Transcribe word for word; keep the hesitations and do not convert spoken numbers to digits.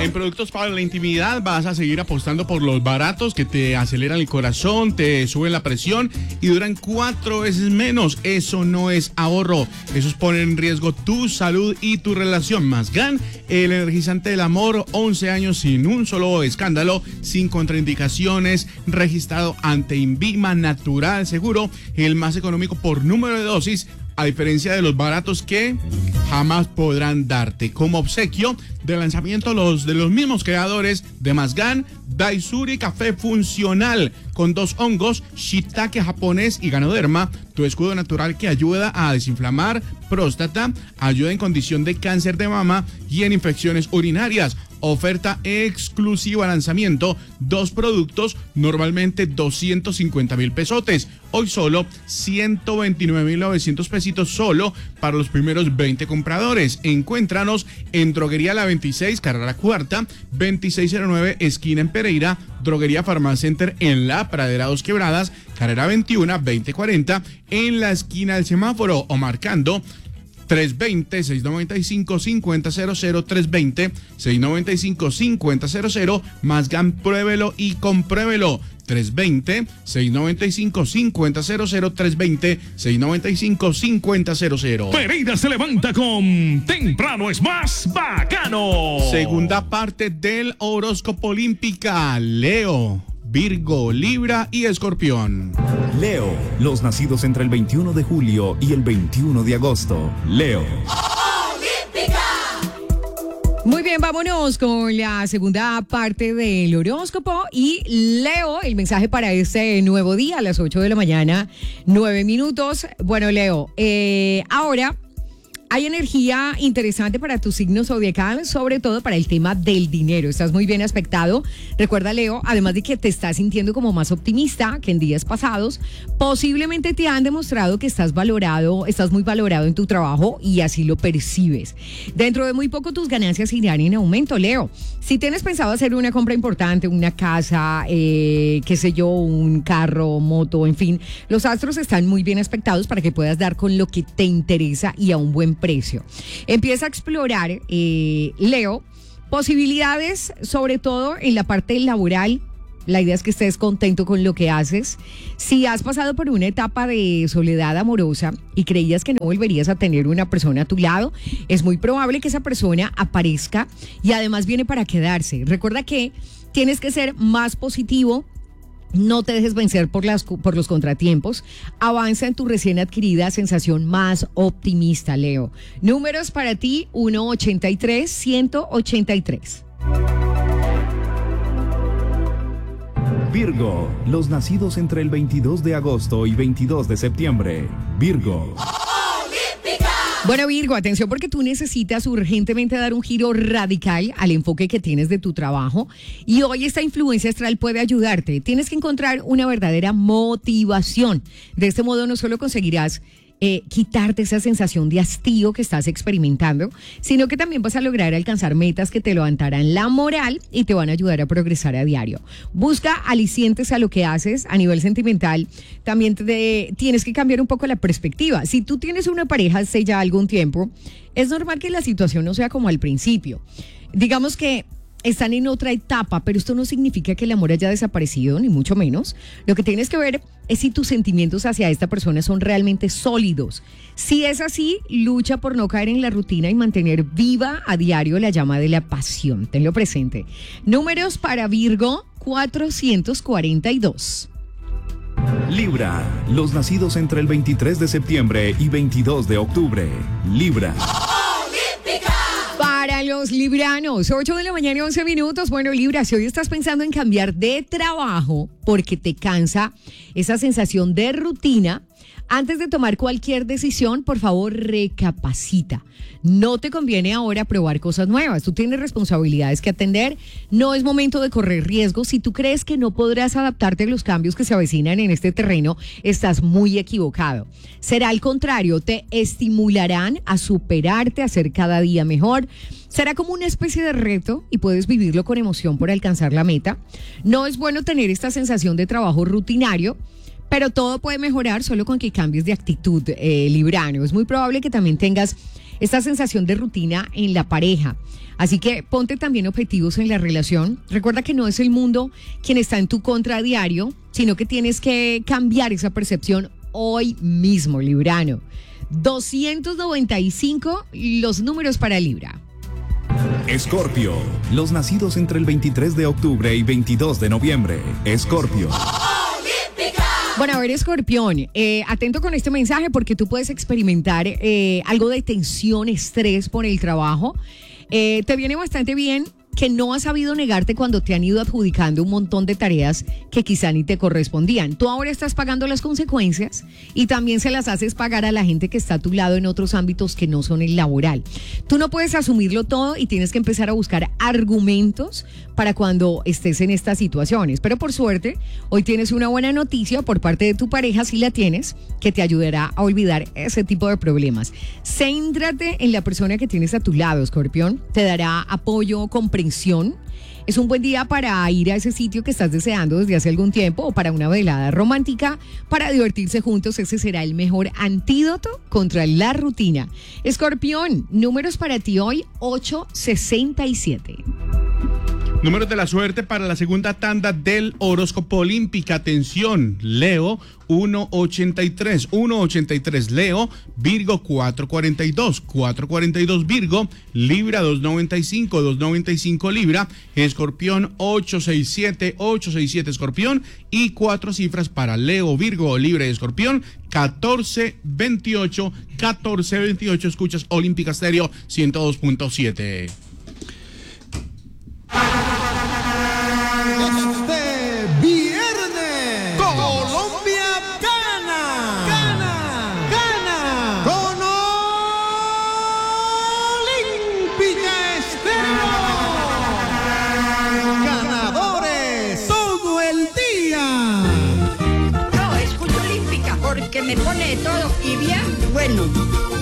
En productos para la intimidad vas a seguir apostando por los baratos que te aceleran el corazón, te suben la presión y duran cuatro veces menos. Eso no es ahorro. Eso es poner en riesgo tu salud y tu relación. Masgan, el energizante del amor, once años sin un solo escándalo, sin contraindicaciones, registrado ante INVIMA, natural, seguro, el más económico por número de dosis, a diferencia de los baratos que jamás podrán darte. Como obsequio de lanzamiento los de los mismos creadores de Masgan, Daisuri Café Funcional con dos hongos, shiitake japonés y ganoderma, tu escudo natural que ayuda a desinflamar próstata, ayuda en condición de cáncer de mama y en infecciones urinarias. Oferta exclusiva, lanzamiento, dos productos, normalmente doscientos cincuenta mil pesotes. Hoy solo ciento veintinueve mil novecientos pesitos solo para los primeros veinte compradores. Encuéntranos en Droguería La veintiséis, carrera cuarta, veintiséis cero nueve, esquina en Pereira, Droguería Farmacenter en La Pradera Dos Quebradas, carrera veintiuno, veinte cuarenta, en la esquina del semáforo o marcando tres dos cero, seis nueve cinco, cinco cero cero cero, tres dos cero, seis nueve cinco, cinco cero cero. Masgan, pruébelo y compruébelo. tres dos cero, seis nueve cinco, cinco cero cero, tres dos cero, seis nueve cinco, cinco cero cero. Pereira se levanta con Temprano es más bacano. Segunda parte del horóscopo olímpica. Leo, Virgo, Libra y Escorpión. Leo, los nacidos entre el veintiuno de julio y el veintiuno de agosto. Leo. Muy bien, vámonos con la segunda parte del horóscopo y Leo, el mensaje para este nuevo día a las ocho de la mañana, nueve minutos. Bueno, Leo, eh, ahora hay energía interesante para tu signo zodiacal, sobre todo para el tema del dinero. Estás muy bien aspectado. Recuerda, Leo, además de que te estás sintiendo como más optimista que en días pasados, posiblemente te han demostrado que estás valorado, estás muy valorado en tu trabajo y así lo percibes. Dentro de muy poco tus ganancias irán en aumento, Leo. Si tienes pensado hacer una compra importante, una casa, eh, qué sé yo, un carro, moto, en fin, los astros están muy bien aspectados para que puedas dar con lo que te interesa y a un buen precio. Empieza a explorar, eh, Leo, posibilidades, sobre todo en la parte laboral. La idea es que estés contento con lo que haces. Si has pasado por una etapa de soledad amorosa y creías que no volverías a tener una persona a tu lado, es muy probable que esa persona aparezca y además viene para quedarse. Recuerda que tienes que ser más positivo. No te dejes vencer por, las, por los contratiempos. Avanza en tu recién adquirida sensación más optimista, Leo. Números para ti, uno ochenta y tres, ciento ochenta y tres. Virgo, los nacidos entre el veintidós de agosto y veintidós de septiembre. Virgo. Bueno, Virgo, atención porque tú necesitas urgentemente dar un giro radical al enfoque que tienes de tu trabajo y hoy esta influencia astral puede ayudarte. Tienes que encontrar una verdadera motivación. De este modo no solo conseguirás Eh, quitarte esa sensación de hastío que estás experimentando, sino que también vas a lograr alcanzar metas que te levantarán la moral y te van a ayudar a progresar a diario. Busca alicientes a lo que haces a nivel sentimental. También te, tienes que cambiar un poco la perspectiva. Si tú tienes una pareja hace ya algún tiempo, es normal que la situación no sea como al principio. Digamos que están en otra etapa, pero esto no significa que el amor haya desaparecido, ni mucho menos. Lo que tienes que ver es si tus sentimientos hacia esta persona son realmente sólidos. Si es así, lucha por no caer en la rutina y mantener viva a diario la llama de la pasión. Tenlo presente. Números para Virgo, cuatrocientos cuarenta y dos. Libra, los nacidos entre el veintitrés de septiembre y veintidós de octubre. Libra. Para los libranos, ocho de la mañana y once minutos. Bueno, Libra, si hoy estás pensando en cambiar de trabajo porque te cansa esa sensación de rutina, antes de tomar cualquier decisión, por favor, recapacita. No te conviene ahora probar cosas nuevas. Tú tienes responsabilidades que atender. No es momento de correr riesgos. Si tú crees que no podrás adaptarte a los cambios que se avecinan en este terreno, estás muy equivocado. Será al contrario, te estimularán a superarte, a ser cada día mejor. Será como una especie de reto y puedes vivirlo con emoción por alcanzar la meta. No es bueno tener esta sensación de trabajo rutinario, Pero todo puede mejorar solo con que cambies de actitud, eh, librano. Es muy probable que también tengas esta sensación de rutina en la pareja. Así que ponte también objetivos en la relación. Recuerda que no es el mundo quien está en tu contra a diario, sino que tienes que cambiar esa percepción hoy mismo, librano. doscientos noventa y cinco los números para Libra. Escorpio, los nacidos entre el veintitrés de octubre y veintidós de noviembre. Escorpio. Bueno, a ver, Escorpión, eh, atento con este mensaje porque tú puedes experimentar eh, algo de tensión, estrés por el trabajo. Eh, te viene bastante bien que no has sabido negarte cuando te han ido adjudicando un montón de tareas que quizá ni te correspondían. Tú ahora estás pagando las consecuencias y también se las haces pagar a la gente que está a tu lado en otros ámbitos que no son el laboral. Tú no puedes asumirlo todo y tienes que empezar a buscar argumentos para cuando estés en estas situaciones. Pero por suerte, hoy tienes una buena noticia por parte de tu pareja, si la tienes, que te ayudará a olvidar ese tipo de problemas. Céntrate en la persona que tienes a tu lado, Escorpión. Te dará apoyo, comprensión. Es un buen día para ir a ese sitio que estás deseando desde hace algún tiempo o para una velada romántica, para divertirse juntos. Ese será el mejor antídoto contra la rutina. Escorpión, números para ti hoy, ocho sesenta y siete. Números de la suerte para la segunda tanda del horóscopo olímpica. Atención, Leo, uno ochenta y tres, uno ochenta y tres Leo, Virgo cuatro cuarenta y dos, cuatro cuarenta y dos Virgo, Libra dos noventa y cinco, dos noventa y cinco Libra, Escorpión ocho sesenta y siete, ocho sesenta y siete Escorpión y cuatro cifras para Leo, Virgo, Libra y Escorpión, catorce veintiocho, catorce veintiocho. Escuchas Olímpica Stereo ciento dos punto siete. Este viernes, Colombia gana, gana, gana con Olímpica Estéreo. Ganadores todo el día. No, escucho Olímpica porque me pone todo y bien bueno.